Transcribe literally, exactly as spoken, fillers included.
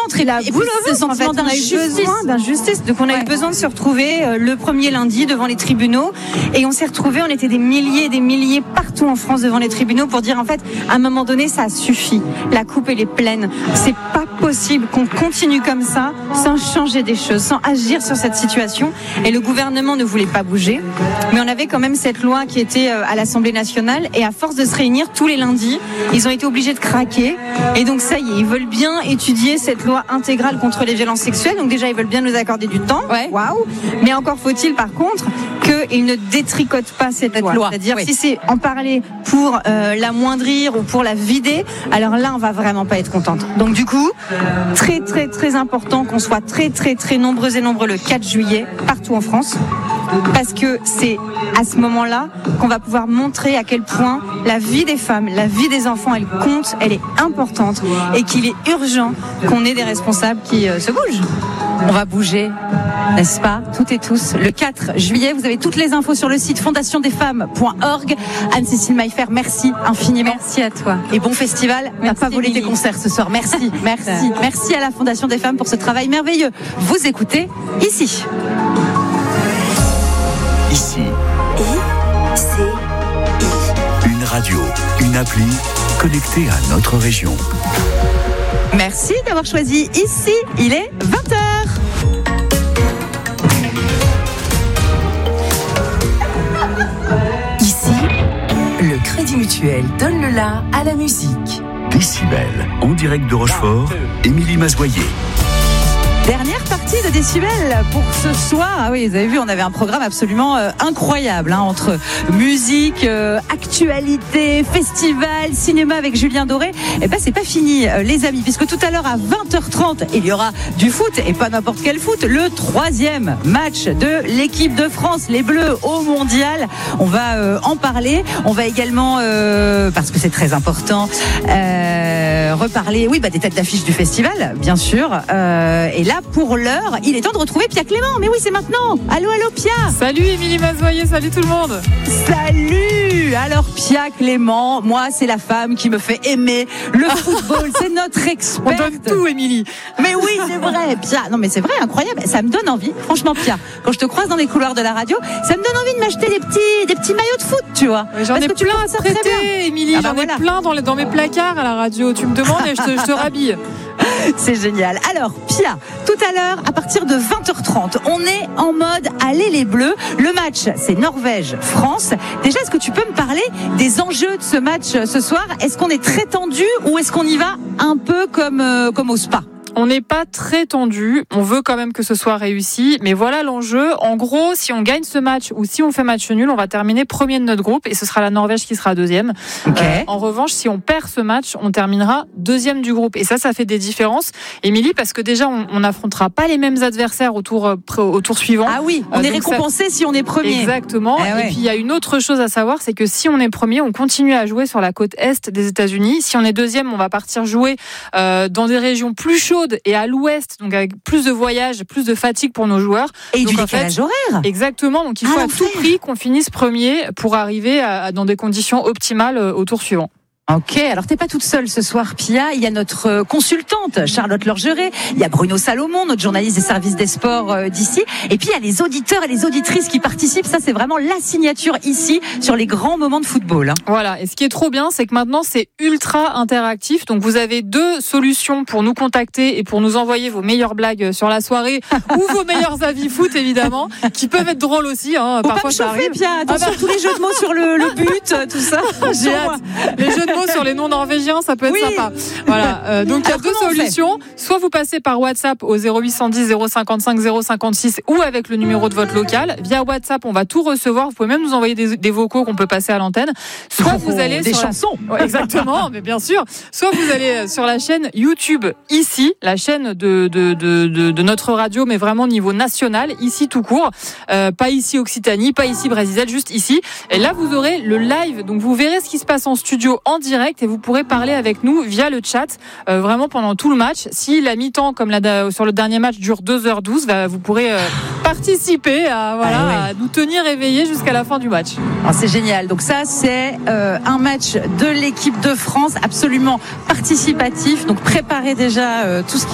ventre et la et boule puis ce sentiment en fait, d'injustice. Besoin, d'injustice. Donc on a ouais. eu besoin de se retrouver euh, le premier lundi devant les tribunaux et on s'est retrouvés, on était des milliers et des milliers partout en France devant les tribunaux pour dire en fait à un moment donné ça suffit. La coupe elle est pleine. C'est pas possible qu'on continue comme ça sans changer des choses, sans agir sur cette situation. Et le gouvernement ne voulait pas bouger, mais on avait quand même cette loi qui était à l'Assemblée nationale et à force de se réunir tous les lundis, ils ont été obligés de craquer et donc ça y est, ils veulent bien étudier cette loi intégrale contre les violences sexuelles. Donc déjà ils veulent bien nous accorder du temps. Ouais. Waouh. Mais encore faut-il par contre qu'ils ne détricotent pas cette, cette loi. loi. C'est-à-dire oui. si c'est en parler pour euh, l'amoindrir ou pour la vider, alors là on va vraiment pas être contente. Donc du coup, très très très important qu'on soit très très très nombreux et nombreux le quatre juillet partout en France. Parce que c'est à ce moment-là qu'on va pouvoir montrer à quel point la vie des femmes, la vie des enfants, elle compte, elle est importante et qu'il est urgent qu'on ait des responsables qui euh, se bougent. On va bouger, n'est-ce pas, toutes et tous, le quatre juillet. Vous avez toutes les infos sur le site fondation des femmes point org. Anne-Cécile Maillefer, merci infiniment. Merci à toi. Et bon festival. T'as pas volé tes concerts ce soir. Merci, merci. Merci à la Fondation des femmes pour ce travail merveilleux. Vous écoutez ici. Ici. I, C, I. Une radio, une appli connectée à notre région. Merci d'avoir choisi ici. Il est vingt heures. Ici, le Crédit Mutuel donne le la à la musique. Décibel, en direct de Rochefort, Émilie Mazoyer. Dernière partie de Décibel pour ce soir. Ah oui, vous avez vu, on avait un programme absolument euh, incroyable hein, entre musique, euh, actualité, festival, cinéma avec Julien Doré. Et ben c'est pas fini, euh, les amis, puisque tout à l'heure à vingt heures trente, il y aura du foot et pas n'importe quel foot. Le troisième match de l'équipe de France, les Bleus au Mondial. On va euh, en parler. On va également, euh, parce que c'est très important, euh, reparler, oui, bah des têtes d'affiche du festival, bien sûr. Euh, et là. Pour l'heure, il est temps de retrouver Pia Clément. Mais oui, c'est maintenant. Allô, allô, Pia. Salut Émilie Mazoyer, salut tout le monde. Salut. Alors Pia Clément, moi c'est la femme qui me fait aimer le football. C'est notre experte. On donne tout, Émilie. Mais oui, c'est vrai, Pia. Non, mais c'est vrai, incroyable. Ça me donne envie. Franchement, Pia, quand je te croise dans les couloirs de la radio, ça me donne envie de m'acheter des petits, des petits maillots de foot, tu vois. Mais j'en ai plein à prêter, Émilie. Ah bah j'en voilà. ai plein dans, les, dans mes placards à la radio. Tu me demandes et je te, je te rhabille. C'est génial. Alors, Pia, tout à l'heure, à partir de vingt heures trente, on est en mode Allez les Bleus. Le match, c'est Norvège-France. Déjà, est-ce que tu peux me parler des enjeux de ce match ce soir ? Est-ce qu'on est très tendu ou est-ce qu'on y va un peu comme, euh, comme au Spa ? On n'est pas très tendu, on veut quand même que ce soit réussi, mais voilà l'enjeu. En gros, si on gagne ce match ou si on fait match nul, on va terminer premier de notre groupe et ce sera la Norvège qui sera deuxième. Okay. Euh, en revanche, si on perd ce match, on terminera deuxième du groupe. Et ça, ça fait des différences, Émilie, parce que déjà, on n'affrontera pas les mêmes adversaires au tour, au tour suivant. Ah oui, on euh, est récompensé ça... si on est premier. Exactement. Ah ouais. Et puis, il y a une autre chose à savoir, c'est que si on est premier, on continue à jouer sur la côte est des États-Unis. Si on est deuxième, on va partir jouer euh, dans des régions plus chaudes et à l'ouest, donc avec plus de voyages, plus de fatigue pour nos joueurs. Et donc, du décalage horaire. Exactement, donc il faut ah, à tout prix qu'on finisse premier pour arriver à, dans des conditions optimales au tour suivant. Ok, alors t'es pas toute seule ce soir, Pia. Il y a notre consultante, Charlotte Lorgeret. Il y a Bruno Salomon, notre journaliste des services des sports d'ici. Et puis il y a les auditeurs et les auditrices qui participent. Ça, c'est vraiment la signature ici sur les grands moments de football. Voilà. Et ce qui est trop bien, c'est que maintenant c'est ultra interactif. Donc vous avez deux solutions pour nous contacter et pour nous envoyer vos meilleures blagues sur la soirée ou vos meilleurs avis foot, évidemment, qui peuvent être drôles aussi. Hein. Faut Parfois pas me ça chauffer, arrive. Pia. Attention, ah bah... tous les jeux de mots sur le, le but, tout ça. J'ai hâte. Les jeux de sur les noms norvégiens, ça peut être oui. sympa. Voilà. Euh, donc il y a deux solutions. Soit vous passez par WhatsApp au zéro huit cent dix zéro cinquante-cinq zéro cinquante-six ou avec le numéro de votre local. Via WhatsApp, on va tout recevoir. Vous pouvez même nous envoyer des, des vocaux qu'on peut passer à l'antenne. Soit oh, vous allez des sur chansons. La... Ouais, exactement, mais bien sûr. Soit vous allez sur la chaîne YouTube ici, la chaîne de de de de, de notre radio, mais vraiment au niveau national, ici tout court. Euh, pas ici Occitanie, pas ici Brésil, juste ici. Et là, vous aurez le live. Donc vous verrez ce qui se passe en studio en direct. Et vous pourrez parler avec nous via le chat euh, vraiment pendant tout le match. Si la mi-temps, comme la, sur le dernier match, dure deux heures douze, bah, vous pourrez euh, participer à, voilà, ah oui. à nous tenir éveillés jusqu'à la fin du match. Oh, c'est génial. Donc ça, c'est euh, un match de l'équipe de France absolument participatif. Donc préparez déjà euh, tout ce qui